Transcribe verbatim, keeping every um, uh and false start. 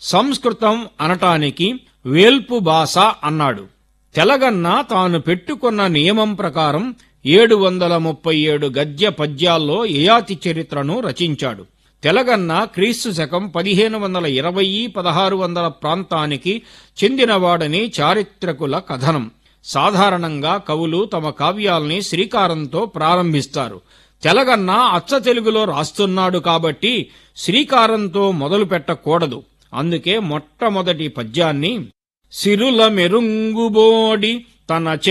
సంస్కృతం అనటానికి వేల్పు భాష అన్నాడు. తెలగన్న తాను పెట్టుకున్న నియమం ప్రకారం ఏడు వందల ముప్పై ఏడు గద్య పద్యాల్లో యయాతి చరిత్రను రచించాడు. తెలగన్న క్రీస్తు శకం పదిహేను వందల ఇరవై పదహారు వందల ప్రాంతానికి చెందినవాడని చారిత్రకుల కథనం. సాధారణంగా కవులు తమ కావ్యాల్ని శ్రీకారంతో ప్రారంభిస్తారు. తెలగన్న అచ్చ తెలుగులో రాస్తున్నాడు కాబట్టి శ్రీకారంతో మొదలు పెట్టకూడదు. అందుకే మొట్టమొదటి పద్యాన్ని సిరుల మెరుంగుబోడి తన